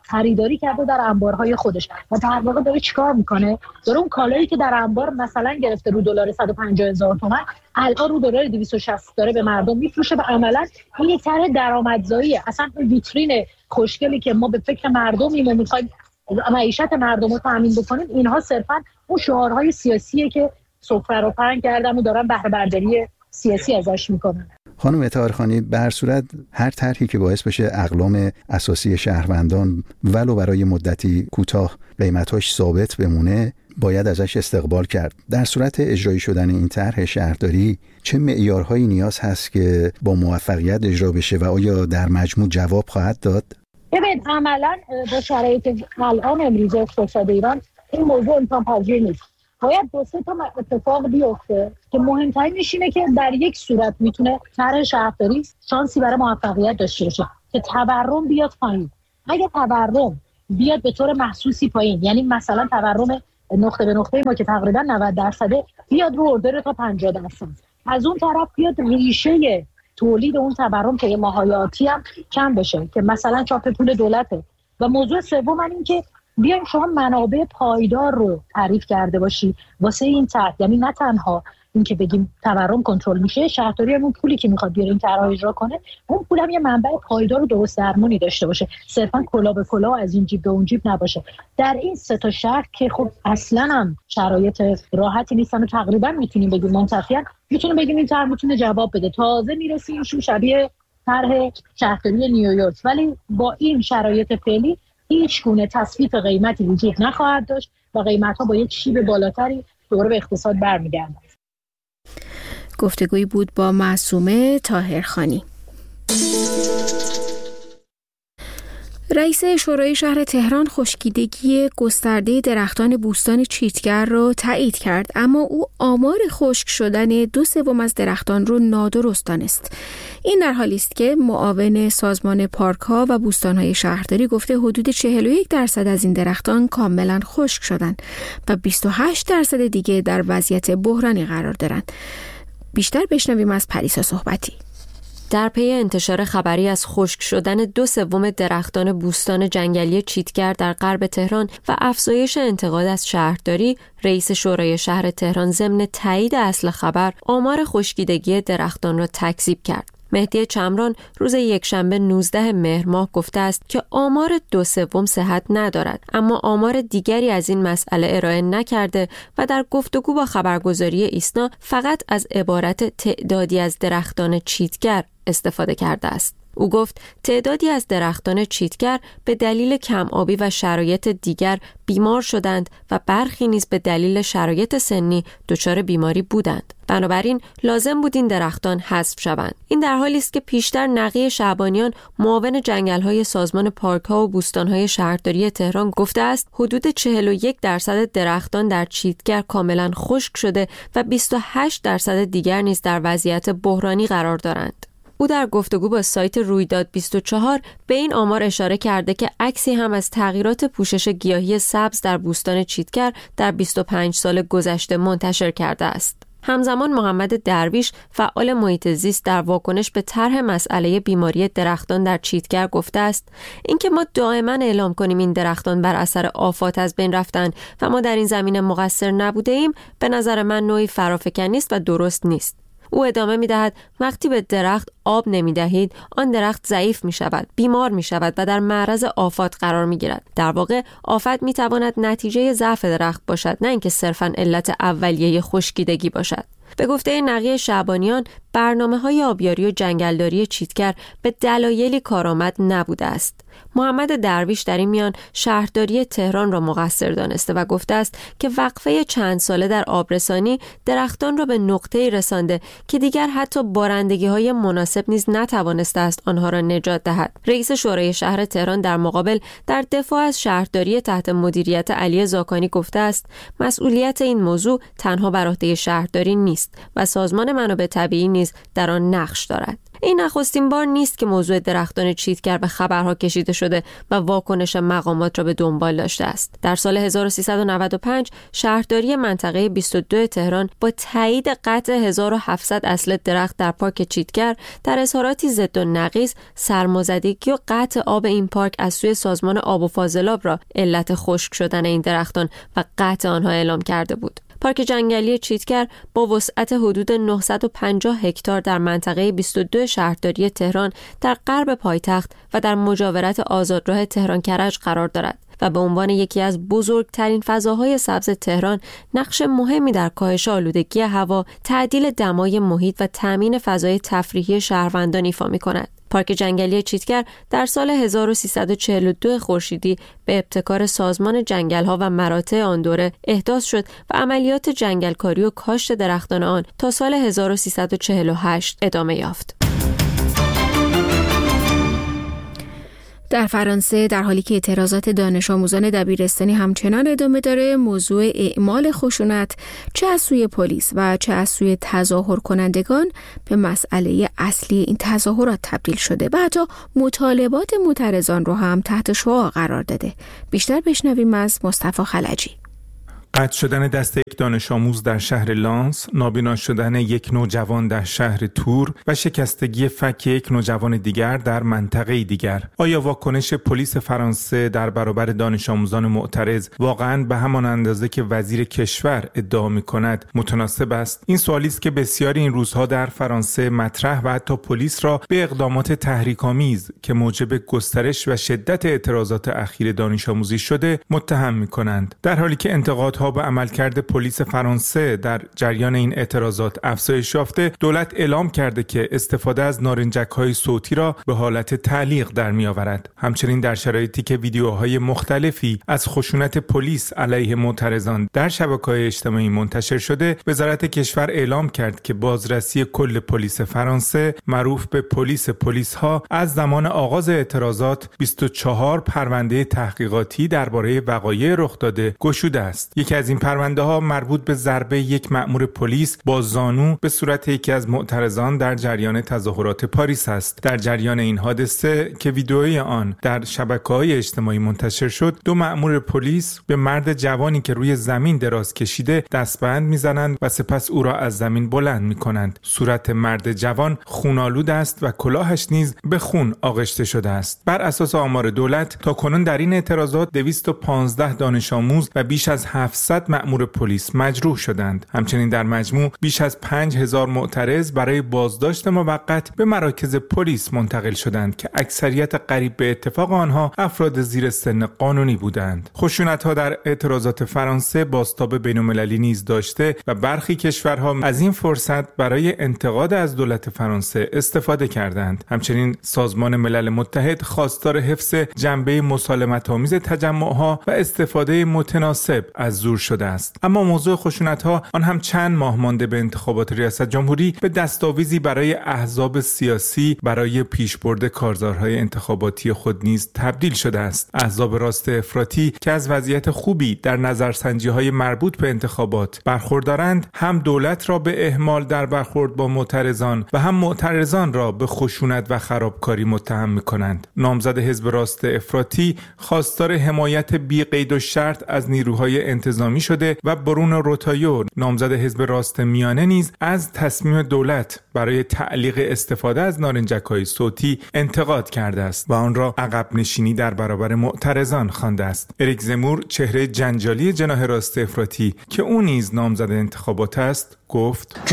خریداری کرده در انبارهای خودش و در واقع داره چیکار میکنه؟ داره اون کالایی که در انبار مثلا گرفته رو دلار 150,000 تومان الان رو دلار 260 داره به مردم میفروشه و عملا این یک طرح درآمدزاییه. اصلا اون ویترین خوشگلی که ما به فکر مردمیم و میخوایم معیشت مردم رو تامین بکنیم، اینها صرفا اون شعارهای سیاسیه که سفره رو پهن کردن و دارن بهره برداری سیاسی ازش میکنن. خانم اطهارخانی، به هر صورت هر طرحی که باعث بشه اقلام اساسی شهروندان ولو برای مدتی کوتاه قیمتاش ثابت بمونه باید ازش استقبال کرد. در صورت اجرایی شدن این طرح شهرداری چه معیارهایی نیاز هست که با موفقیت اجرا بشه و آیا در مجموع جواب خواهد داد؟ ببین عملا با شرایط الان امروز اقتصاد ایران این موضوع امکان پذیر نیست. باید دو سه تا اتفاق بیفته که مهمترینش اینه که در یک صورت میتونه طرح شهرداری شانسی برای موفقیت داشته باشه که تورم بیاد پایین. اگه تورم بیاد به طور محسوسی پایین، یعنی مثلا تورم نقطه به نقطه ما که تقریبا 90% بیاد رو اردر تا 50%، از اون طرف بیاد ریشه تولید اون تورم که ماهای آتی هم کم بشه که مثلا چاپ پول دولته. و موضوع سوم این که بیایم شما منابع پایدار رو تعریف کرده باشی واسه این طرح، یعنی نه تنها این که بگیم تورم کنترل میشه، شهرداری هم اون پولی که میخواد بیاره این طرح اجرا کنه اون پول هم یه منبع پایدار و درست درمونی داشته باشه، صرفا کلا به کلا از این جیب به اون جیب نباشه. در این سه تا شهر که خب اصلا هم شرایط راحتی نیستن و تقریبا میتونیم بگیم منتفیان، میتونیم بگیم این طرح میتونه جواب بده. تازه میرسیم شبیه طرح شهرداری نیویورک، ولی با این شرایط فعلی هیچ گونه تصفیه قیمتی وجود نخواهد داشت و قیمت‌ها با یک شیب بالاتری دوباره به اقتصاد برمیگردند. گفتگویی بود با معصومه طاهرخانی. رئیس شورای شهر تهران خشکیدگی گسترده درختان بوستان چیتگر را تایید کرد، اما او آمار خشک شدن 2/3 از درختان را نادرست دانست. این در حالی است که معاون سازمان پارک‌ها و بوستان‌های شهرداری گفته حدود 41% از این درختان کاملا خشک شدند و 28% دیگه در وضعیت بحرانی قرار دارند. بیشتر بشنویم از پریسا صحبتی. در پی انتشار خبری از خشک شدن 2/3 درختان بوستان جنگلی چیتگر در غرب تهران و افزایش انتقاد از شهرداری، رئیس شورای شهر تهران ضمن تایید اصل خبر آمار خشکیدگی درختان را تکذیب کرد. مهدی چمران روز یکشنبه 19 مهر ماه گفته است که آمار 2/3 صحت ندارد، اما آمار دیگری از این مسئله ارائه نکرده و در گفتگو با خبرگزاری ایسنا فقط از عبارت تعدادی از درختان چیتگر استفاده کرده است. او گفت تعدادی از درختان چیتگر به دلیل کم آبی و شرایط دیگر بیمار شدند و برخی نیز به دلیل شرایط سنی دچار بیماری بودند. بنابراین لازم بود این درختان حذف شوند. این در حالی است که پیشتر نقی شعبانیان، معاون جنگل‌های سازمان پارک‌ها و بوستان‌های شهرداری تهران گفته است حدود 41% درختان در چیتگر کاملا خشک شده و 28% دیگر نیز در وضعیت بحرانی قرار دارند. او در گفتگو با سایت رویداد 24 به این آمار اشاره کرده که عکسی هم از تغییرات پوشش گیاهی سبز در بوستان چیتگر در 25 سال گذشته منتشر کرده است. همزمان محمد درویش، فعال محیط زیست، در واکنش به طرح مسئله بیماری درختان در چیتگر گفته است اینکه ما دائما اعلام کنیم این درختان بر اثر آفات از بین رفتن و ما در این زمینه مقصر نبوده ایم، به نظر من نوعی فرافکنی است و درست نیست. او ادامه می دهد وقتی به درخت آب نمی دهید آن درخت ضعیف می شود، بیمار می شود و در معرض آفات قرار می گیرد. در واقع آفت می تواند نتیجه ضعف درخت باشد، نه اینکه صرفاً علت اولیه خشکیدگی باشد. به گفته نقی شعبانیان، برنامه‌های آبیاری و جنگلداری چیتگر به دلایلی کارآمد نبوده است. محمد درویش در این میان شهرداری تهران را مقصر دانسته و گفته است که وقفه چند ساله در آبرسانی درختان را به نقطه‌ای رسانده که دیگر حتی بارندگی‌های مناسب نیز نتوانسته است آنها را نجات دهد. رئیس شورای شهر تهران در مقابل در دفاع از شهرداری تحت مدیریت علی زاکانی گفته است مسئولیت این موضوع تنها بر عهده شهرداری نیست و سازمان منابع طبیعی نیز در آن نقش دارد. این نخستین بار نیست که موضوع درختان چیتگر به خبرها کشیده شده و واکنش مقامات را به دنبال داشته است. در سال 1395 شهرداری منطقه 22 تهران با تایید قطع 1700 اصل درخت در پارک چیتگر در اظهاراتی ضد و نقیض سرمازدگی و قطع آب این پارک از سوی سازمان آب و فاضلاب را علت خشک شدن این درختان و قطع آنها اعلام کرده بود. پارک جنگلی چیتگر با وسعت حدود 950 هکتار در منطقه 22 شهرداری تهران در غرب پایتخت و در مجاورت آزادراه تهران کرج قرار دارد و به عنوان یکی از بزرگترین فضاهای سبز تهران نقش مهمی در کاهش آلودگی هوا، تعدیل دمای محیط و تامین فضای تفریحی شهروندان ایفا می‌کند. پارک جنگلی چیتگر در سال 1342 خورشیدی به ابتکار سازمان جنگل‌ها و مراتع آن دوره احداث شد و عملیات جنگلکاری و کاشت درختان آن تا سال 1348 ادامه یافت. در فرانسه در حالی که اعتراضات دانش آموزان دبیرستانی همچنان ادامه داره، موضوع اعمال خشونت چه از سوی پلیس و چه از سوی تظاهر کنندگان به مسئله اصلی این تظاهرات تبدیل شده و حتی مطالبات معترضان رو هم تحت شعاع قرار داده. بیشتر بشنویم از مصطفی خلجی. قطع شدن دست یک دانش آموز در شهر لانس، نابینا شدن یک نوجوان در شهر تور و شکستگی فک یک نوجوان دیگر در منطقه دیگر. آیا واکنش پلیس فرانسه در برابر دانش آموزان معترض واقعاً به همان اندازه که وزیر کشور ادعا می‌کند متناسب است؟ این سوالی است که بسیاری این روزها در فرانسه مطرح و حتی پلیس را به اقدامات تحریک‌آمیز که موجب گسترش و شدت اعتراضات اخیر دانش آموزی شده متهم می‌کنند. در حالی که انتقادها به عملکرد پلیس فرانسه در جریان این اعتراضات افزایش یافته، دولت اعلام کرده که استفاده از نارنجک‌های صوتی را به حالت تعلیق در می‌آورد. همچنین در شرایطی که ویدیوهای مختلفی از خشونت پلیس علیه معترضان در شبکه‌های اجتماعی منتشر شده، وزارت کشور اعلام کرد که بازرسی کل پلیس فرانسه معروف به پلیس‌ها از زمان آغاز اعتراضات 24 پرونده تحقیقاتی درباره وقایع رخ داده گشوده است. یکی از این پرونده ها مربوط به ضربه یک مأمور پلیس با زانو به صورت یکی از معترضان در جریان تظاهرات پاریس است. در جریان این حادثه که ویدئوی آن در شبکه‌های اجتماعی منتشر شد، دو مأمور پلیس به مرد جوانی که روی زمین دراز کشیده دستبند میزنند و سپس او را از زمین بلند میکنند. صورت مرد جوان خونالود است و کلاهش نیز به خون آغشته شده است. بر اساس آمار دولت تا کنون در این اعتراضات 215 دانش آموز و بیش از 700 مأمور پلیس مجروح شدند. همچنین در مجموع بیش از 5000 معترض برای بازداشت موقت به مراکز پلیس منتقل شدند که اکثریت قریب به اتفاق آنها افراد زیر سن قانونی بودند. خشونت‌ها در اعتراضات فرانسه بازتاب بین‌المللی نیز داشته و برخی کشورها از این فرصت برای انتقاد از دولت فرانسه استفاده کردند. همچنین سازمان ملل متحد خواستار حفظ جنبه مسالمت‌آمیز تجمع‌ها و استفاده متناسب از زور شده است. اما موضوع خشونت‌ها آن هم چند ماه مانده به انتخابات ریاست جمهوری به دستاویزی برای احزاب سیاسی برای پیشبرد کارزارهای انتخاباتی خود نیز تبدیل شده است. احزاب راست افراطی که از وضعیت خوبی در نظرسنجی‌های مربوط به انتخابات برخوردارند، هم دولت را به اهمال در برخورد با معترضان و هم معترضان را به خشونت و خرابکاری متهم می‌کنند. نامزد حزب راست افراطی خواستار حمایت بی قید و شرط از نیروهای انتظامی شده و برونو روتایو نامزد حزب راست میانه نیز از تصمیم دولت برای تعلیق استفاده از نارنجک‌های صوتی انتقاد کرده است و آن را عقب نشینی در برابر معترضان خوانده است. اریک زمور، چهره جنجالی جناح راست افراطی که او نیز نامزد انتخابات است، گفت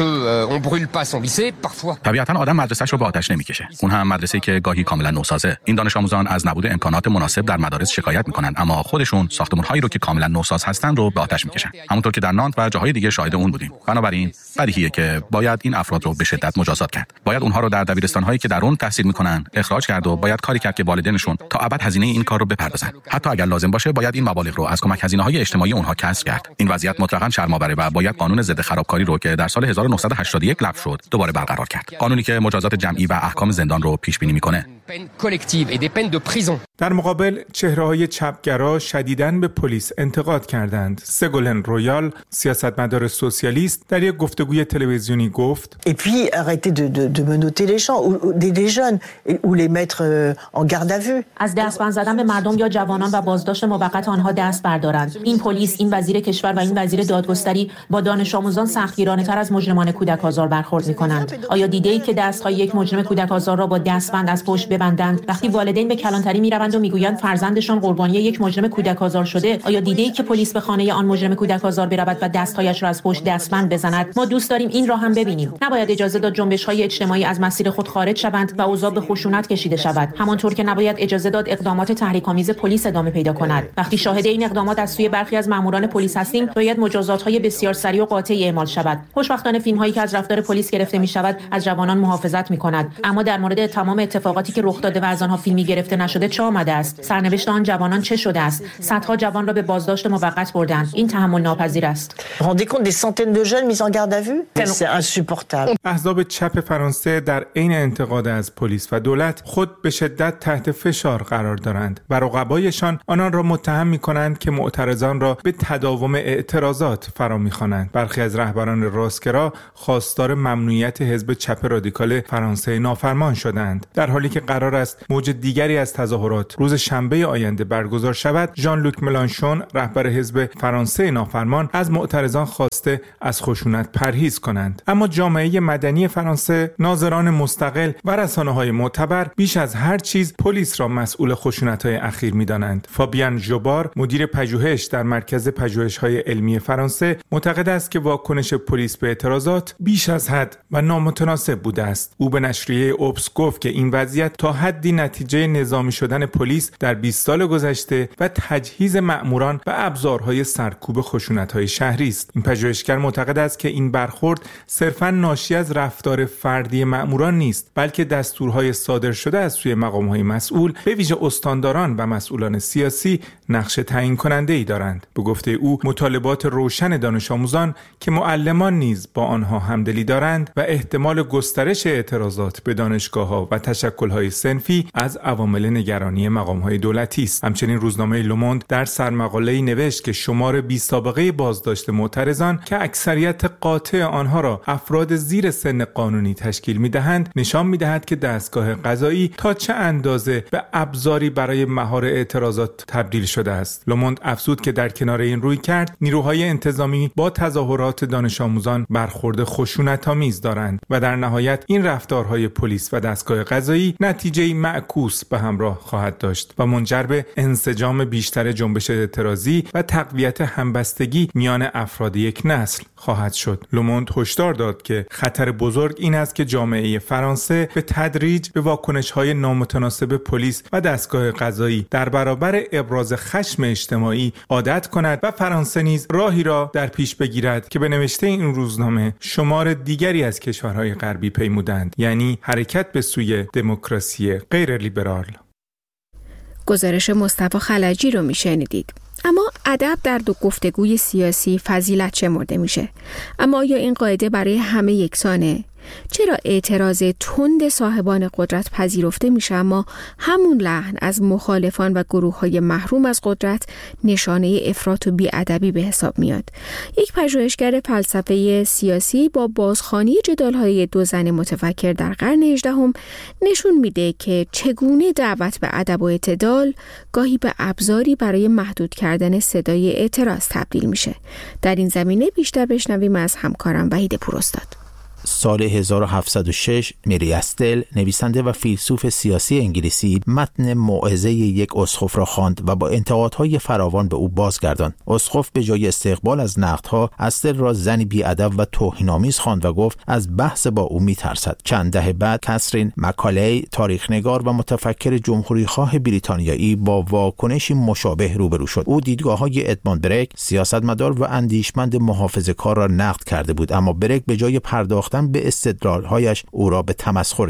طبیعتاً آدم مدرسه‌ش رو با آتش نمی‌کشه. اون هم مدرسه‌ای که گاهی کاملا نوسازه. این دانش آموزان از نبود امکانات مناسب در مدارس شکایت می‌کنند، اما خودشون ساختمان‌هایی رو که کاملا نوساز هستن رو به آتش می‌کشن. همونطور که در نانت و جاهای دیگه شاهد اون بودیم. بنابراین بدیهیه که باید این افراد رو به شدت مجازات کرد. باید اونها رو در دبیرستان‌هایی که در اون تحصیل می‌کنن اخراج کرد و باید کاری کرد که والدینشون تا ابد هزینه این کار رو بپردازن. حتی اگر لازم باشه باید این مبالغ رو از کمک هزینه‌های اجتماعی اونها کسب کرد. این وضعیت مطلقاً شرم‌آوره و باید قانون ضد خرابکاری رو که در سال 1981 لغو شد دوباره برقرار کرد. قانونی که مجازات جمعی و احکام زندان رو پیش بینی می‌کنه. در مقابل چهره‌های چپگرا شدیداً به پلیس انتقاد کردند. سگولن رویال، سیاستمدار سوسیالیست، در یک گفتگوی تلویزیونی گفت: Et puis arrêter de menotter les gens ou des jeunes ou les mettre en garde à vue. از دستبند زدن به مردم یا جوانان و بازداشت موقت آنها دست بردارند. این پلیس، این وزیر کشور و این وزیر دادگستری با دانش آموزان سختگیرانه‌تر از مجرمان کودک آزار برخورد می‌کنند. آیا دیده‌ای که دست‌های یک مجرم کودک آزار را با دستبند از پشت ببندند وقتی والدین به کلانتری می‌روند و می‌گویند فرزندشان قربانی یک مجرم کودک آزار شده؟ آیا دیده‌ای که پلیس به خانه آن مجرم کودک آزار برود و دست‌هایش را از پشت دستبند بزند؟ ما دوست داریم این را هم ببینیم. نباید اجازه داد جنبش‌های اجتماعی از مسیر خود خارج شوند و اوضاع به خشونت کشیده شود. همانطور که نباید اجازه داد اقدامات تحریک‌آمیز پلیس ادامه پیدا کند. وقتی شاهد این اقدامات از سوی برخی از ماموران پلیس هستیم، باید مجازات‌های بسیار سریع و قاطعی اعمال شود. خوشبختانه فیلم‌هایی که از رفتار پلیس گرفته می‌شود از جوانان محافظت می‌کند، اما در مورد تمام اتفاقاتی که رخ داده و از آنها فیلمی گرفته نشده چه آمده است؟ سرنوشت آن جوانان چه شده است؟ صدها جوان را به بازداشت موقت بردند. این تحمل ناپذیر است. Rendez compte des centaines de jeunes mis en garde à vue? C'est insupportable. احزاب چپ فرانسه در عین انتقاد از پلیس و دولت خود به شدت تحت فشار قرار دارند و رقبایشان آنان را متهم می‌کنند که معترضان را به تداوم اعتراضات فرا می‌خوانند. برخی از رهبران راستگرا خواستار ممنوعیت حزب چپ رادیکال فرانسه نافرمان شدند. در حالی که قرار است موج دیگری از تظاهرات روز شنبه آینده برگزار شود، ژان لوک ملانشون، رهبر حزب فرانسه نافرمان، از معترضان خواسته از خشونت پرهیز کنند. اما جامعه مدنی فرانسه، ناظران مستقل و رسانه‌های معتبر بیش از هر چیز پلیس را مسئول خشونت‌های اخیر می‌دانند. فابیان ژوبار، مدیر پژوهش در مرکز پژوهش‌های علمی فرانسه، معتقد است که واکنش پلیس به اعتراضات بیش از حد و نامتناسب بوده است. او به نشریه اوبس گفت که این وضعیت تا حدی نتیجه نظامی شدن پلیس در 20 سال گذشته و تجهیز مأموران و ابزارهای سرکوب خشونت‌های شهری است. این پژوهشگر معتقد است که این برخورد صرفاً ناشی از رفتار فردی مأموران نیست، بلکه دستورهای صادر شده از سوی مقام‌های مسئول، به ویژه استانداران و مسئولان سیاسی، نقش تعیین کننده‌ای دارند. به گفته او، مطالبات روشن دانش آموزان که معلمان نیز با آنها همدلی دارند و احتمال گسترش اعتراضات به دانشگاه‌ها و تشکل‌های صنفی از عوامل نگرانی مقام‌های دولتی است. همچنین روزنامه لوموند در سرمقاله‌ای نوشت که شمار بی‌سابقه بازداشت معترضان که اکثریت قاطع آنها را افراد زیر سن قانونی تشکیل می‌دهند، نشان می‌دهد که دستگاه قضایی تا چه اندازه به ابزاری برای مهار اعتراضات تبدیل شده است. لوموند افزود که در کنار این رویکرد، نیروهای انتظامی با تظاهرات دانش آموزان برخورد خشونت‌آمیز دارند و در نهایت این رفتارهای پلیس و دستگاه قضایی نتیجه‌ای معکوس به همراه خواهد داشت و منجر به انسجام بیشتر جنبش اعتراضی و تقویت همبستگی میان افراد یک نسل خواهد شد. لوموند هشدار داد که خطر بزرگ این است که جامعه فرانسه به تدریج به واکنش‌های نامتناسب پلیس و دستگاه قضایی در برابر ابراز خشم اجتماعی عادت کند و فرانسه نیز راهی را در پیش بگیرد که به نوشته این روزنامه شمار دیگری از کشورهای غربی پیمودند، یعنی حرکت به سوی دموکراسی غیر لیبرال. گزارش مصطفی خلجی رو میشنیدید. اما ادب در دو گفتگوی سیاسی فضیلت شمرده میشه. اما آیا این قاعده برای همه یکسانه؟ چرا اعتراض تند صاحبان قدرت پذیرفته میشه اما همون لحن از مخالفان و گروه‌های محروم از قدرت نشانه افراط و بی‌ادبی به حساب میاد؟ یک پژوهشگر فلسفه سیاسی با بازخوانی جدال‌های دو زن متفکر در قرن 18 نشون میده که چگونه دعوت به ادب و اعتدال گاهی به ابزاری برای محدود کردن صدای اعتراض تبدیل میشه. در این زمینه بیشتر بشنویم از همکارم وحید پوراستاد. سال 1706 مری استل، نویسنده و فیلسوف سیاسی انگلیسی، متن موعظه یک اسقف را خواند و با انتقادهای فراوان به او بازگرداند. اسقف به جای استقبال از نقدها، استل را زنی بی‌ادب و توهین‌آمیز خواند و گفت از بحث با او می‌ترسد. چند دهه بعد کاترین مکالی، تاریخ‌نگار و متفکر جمهوری‌خواه بریتانیایی، با واکنشی مشابه روبرو شد. او دیدگاه‌های ادموند برک، سیاستمدار و اندیشمند محافظه‌کار را نقد کرده بود، اما برک به جای پرداختن به استدلال‌هایش او را به تمسخر گرفت.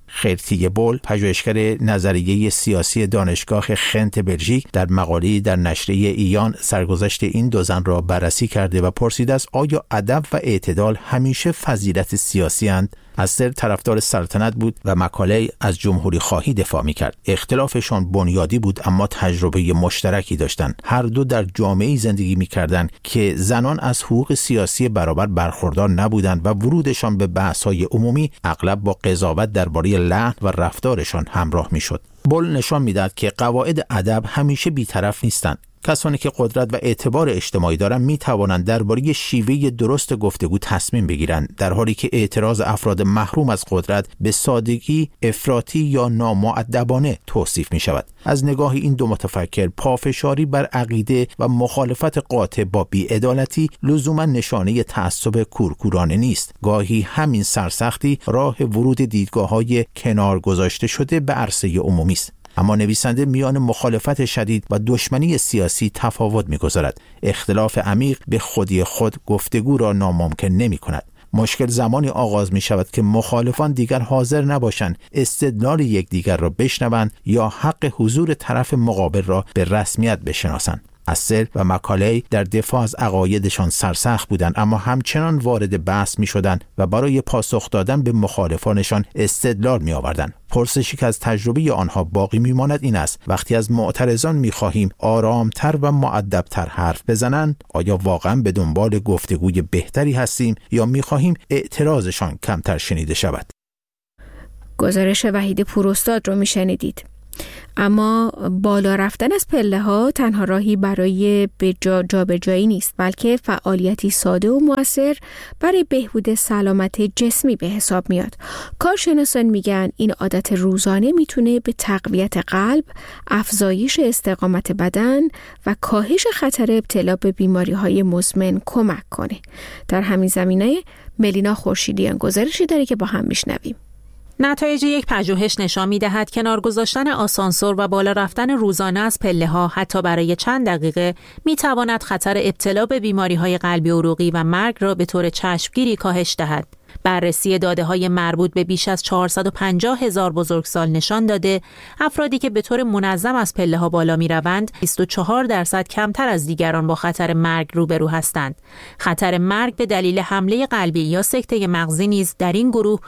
خرتیه بول، پژوهشگر نظریه سیاسی دانشگاه خنت بلژیک، در مقاله‌ای در نشریه ایان سرگذشت این دو زن را بررسی کرده و پرسیده است آیا ادب و اعتدال همیشه فضیلت سیاسی اند؟ استر طرفدار سلطنت بود و مکالی از جمهوری خواهی دفاع می‌کرد. اختلافشان بنیادی بود اما تجربه مشترکی داشتند. هر دو در جامعه‌ای زندگی می‌کردند که زنان از حقوق سیاسی برابر برخوردار نبودند و ورودشان به بحث‌های عمومی اغلب با قضاوت درباره لحن و رفتارشان همراه می‌شد. بول نشان می‌داد که قواعد ادب همیشه بی‌طرف نیستند. کسانی که قدرت و اعتبار اجتماعی دارند می توانند درباره شیوه درست گفتگو تصمیم بگیرند، در حالی که اعتراض افراد محروم از قدرت به سادگی افراطی یا نامؤدبانه توصیف می شود. از نگاه این دو متفکر، پافشاری بر عقیده و مخالفت قاطع با بی‌عدالتی لزوما نشانه تعصب کورکورانه نیست. گاهی همین سرسختی راه ورود دیدگاه‌های کنار گذاشته شده به عرصه عمومی است. اما نویسنده میان مخالفت شدید و دشمنی سیاسی تفاوت می‌گذارد. اختلاف عمیق به خودی خود گفتگو را ناممکن نمی‌کند. مشکل زمانی آغاز می‌شود که مخالفان دیگر حاضر نباشند استدلال یکدیگر را بشنوند یا حق حضور طرف مقابل را به رسمیت بشناسند. استر و مکالی در دفاع از عقایدشان سرسخت بودند، اما همچنان وارد بحث می‌شدند و برای پاسخ دادن به مخالفانشان استدلال می‌آوردند. پرسشی که از تجربه آنها باقی می‌ماند این است: وقتی از معترضان می‌خواهیم آرامتر و مؤدب‌تر حرف بزنند، آیا واقعاً به دنبال گفتگوی بهتری هستیم یا می‌خواهیم اعتراضشان کمتر شنیده شود؟ گزارش وحید پوراستاد رو می‌شنیدید. اما بالا رفتن از پله ها تنها راهی برای جابجایی نیست، بلکه فعالیتی ساده و مؤثر برای بهبود سلامت جسمی به حساب میاد. کارشناسان میگن این عادت روزانه میتونه به تقویت قلب، افزایش استقامت بدن و کاهش خطر ابتلا به بیماری‌های مزمن کمک کنه. در همین زمینه ملینا خورشیدیان گزارشی داره که با هم میشنویم. نتایج یک پژوهش نشان می‌دهد کنار گذاشتن آسانسور و بالا رفتن روزانه از پله‌ها حتی برای چند دقیقه می‌تواند خطر ابتلا به بیماری‌های قلبی عروقی و مرگ را به طور چشمگیری کاهش دهد. بررسی داده‌های مربوط به بیش از 450,000 بزرگسال نشان داده افرادی که به طور منظم از پله‌ها بالا می‌روند 24% کمتر از دیگران با خطر مرگ روبرو هستند. خطر مرگ به دلیل حمله قلبی یا سکته مغزی نیز در این گروه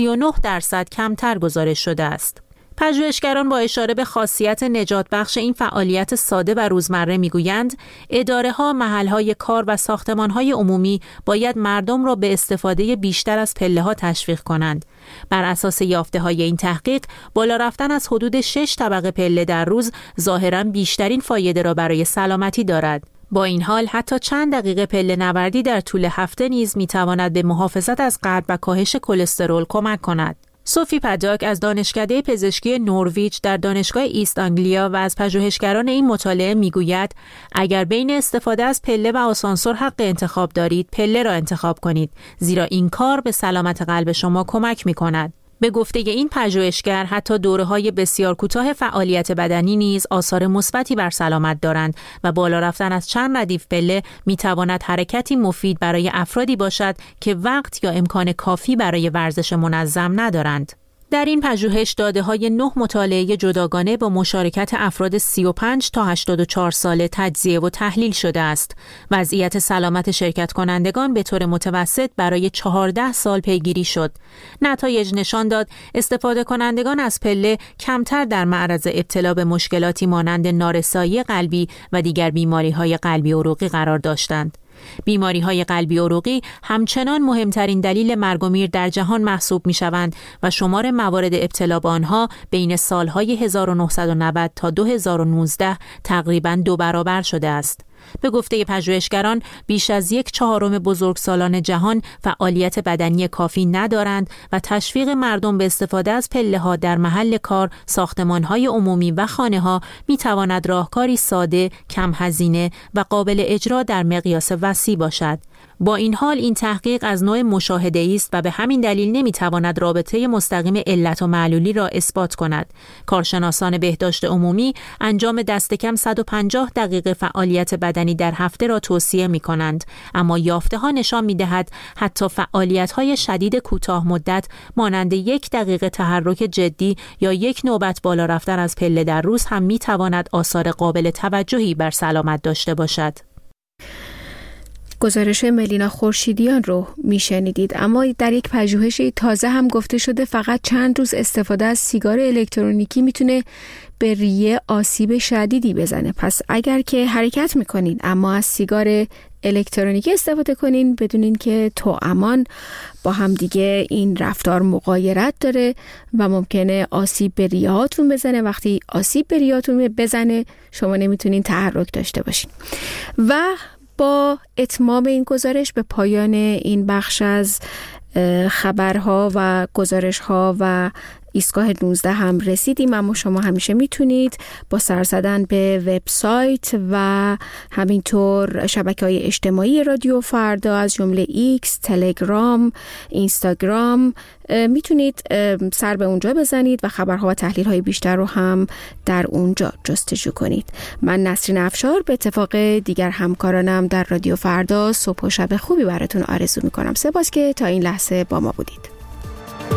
39% کمتر گزارش شده است. پژوهشگران با اشاره به خاصیت نجات بخش این فعالیت ساده و روزمره میگویند اداره‌ها، محل‌های کار و ساختمان‌های عمومی باید مردم را به استفاده بیشتر از پله‌ها تشویق کنند. بر اساس یافته‌های این تحقیق، بالا رفتن از حدود 6 طبقه پله در روز ظاهراً بیشترین فایده را برای سلامتی دارد. با این حال حتی چند دقیقه پله نوردی در طول هفته نیز می‌تواند به محافظت از قلب و کاهش کلسترول کمک کند. سوفی پداک از دانشکده پزشکی نرویج در دانشگاه ایست آنگلیا و از پژوهشگران این مطالعه میگوید اگر بین استفاده از پله و آسانسور حق انتخاب دارید، پله را انتخاب کنید، زیرا این کار به سلامت قلب شما کمک می‌کند. به گفته این پژوهشگر حتی دوره‌های بسیار کوتاه فعالیت بدنی نیز آثار مثبتی بر سلامت دارند و بالا رفتن از چند ردیف پله می‌تواند حرکتی مفید برای افرادی باشد که وقت یا امکان کافی برای ورزش منظم ندارند. در این پژوهش داده‌های 9 مطالعه جداگانه با مشارکت افراد 35 تا 84 ساله تجزیه و تحلیل شده است. وضعیت سلامت شرکت کنندگان به طور متوسط برای 14 سال پیگیری شد. نتایج نشان داد استفاده کنندگان از پله کمتر در معرض ابتلا به مشکلاتی مانند نارسایی قلبی و دیگر بیماری‌های قلبی عروقی قرار داشتند. بیماری‌های قلبی عروقی همچنان مهمترین دلیل مرگ و میر در جهان محسوب می‌شوند و شمار موارد ابتلا به آنها بین سال‌های 1990 تا 2019 تقریباً 2 برابر شده است. به گفته پژوهشگران بیش از 1/4 بزرگسالان جهان فعالیت بدنی کافی ندارند و تشویق مردم به استفاده از پله‌ها در محل کار، ساختمان‌های عمومی و خانه‌ها می‌تواند راهکاری ساده، کم هزینه و قابل اجرا در مقیاس وسیع باشد. با این حال این تحقیق از نوع مشاهده‌ای است و به همین دلیل نمی‌تواند رابطه مستقیم علت و معلولی را اثبات کند. کارشناسان بهداشت عمومی انجام دست کم 150 دقیقه فعالیت بدنی در هفته را توصیه می‌کنند، اما یافته‌ها نشان می‌دهد حتی فعالیت‌های شدید کوتاه مدت مانند 1 دقیقه تحرک جدی یا 1 نوبت بالا رفتن از پله در روز هم می‌تواند آثار قابل توجهی بر سلامت داشته باشد. گزارش ملینا خورشیدیان رو میشنیدید. اما در یک پژوهش تازه هم گفته شده فقط چند روز استفاده از سیگار الکترونیکی میتونه به ریه آسیب شدیدی بزنه. پس اگر که حرکت میکنین اما از سیگار الکترونیکی استفاده کنین، بدونین که توامان با هم دیگه این رفتار مغایرت داره و ممکنه آسیب به ریه هاتون بزنه. وقتی آسیب به ریه هاتون بزنه شما نمیتونین تحرک داشته باشین. و با اتمام این گزارش به پایان این بخش از خبرها و گزارشها و ایستگاه 19 هم رسیدیم. اما شما همیشه میتونید با سر زدن به وبسایت و همینطور شبکه‌های اجتماعی رادیو فردا از جمله ایکس، تلگرام، اینستاگرام میتونید سر به اونجا بزنید و خبرها و تحلیل‌های بیشتر رو هم در اونجا جستجو کنید. من نسرین افشار به اتفاق دیگر همکارانم در رادیو فردا صبح و شب خوبی براتون آرزو میکنم. سپاس که تا این لحظه با ما بودید.